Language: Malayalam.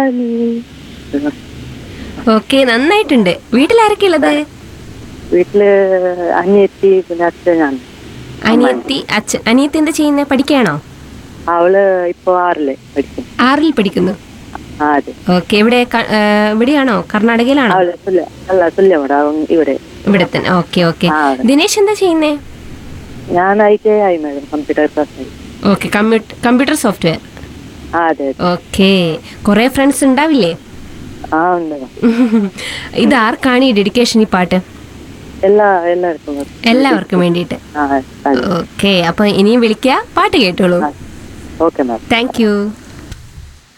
കടലിൽ. ഓക്കെ, നന്നായിട്ടുണ്ട്. വീട്ടിലാരൊക്കെ ഉള്ളത്? വീട്ടില് അനിയത്തി പിന്നെ അച്ഛനാണ്. അനിയത്തി, അച്ഛൻ. അനിയത്തി എന്താ ചെയ്യുന്നത്? പഠിക്കുകയാണോ? അവള് ഇപ്പൊ 6ല് പഠിക്കും. 6ൽ പഠിക്കുന്നു. അതെ. ഓക്കെ, ഇവിടെയാണോ? കർണാടകയിലാണോ? അവള് തുല്യമോടെ ഇവിടെ. ഇവിടെ തന്നെ. Okay okay. അതെ. ദിനേശ് എന്താ ചെയ്യുന്നേ? ഞാൻ IT ആയി മാഡം, കമ്പ്യൂട്ടർ ക്ലാസ് ആയി. Okay, computer software. അതെ. ഓക്കെ, കുറെ ഫ്രണ്ട്സ് ഉണ്ടാവില്ലേ? ഉണ്ട്. ഇത് ആർക്കാണ് ഈ ഡെഡിക്കേഷൻ, ഈ പാട്ട്? എല്ലാവർക്കും വേണ്ടിയിട്ട്. അതെ. ഓക്കെ, അപ്പൊ ഇനിയും വിളിക്കുക, പാട്ട് കേട്ടോളൂ. Okay ma'am. Thank you.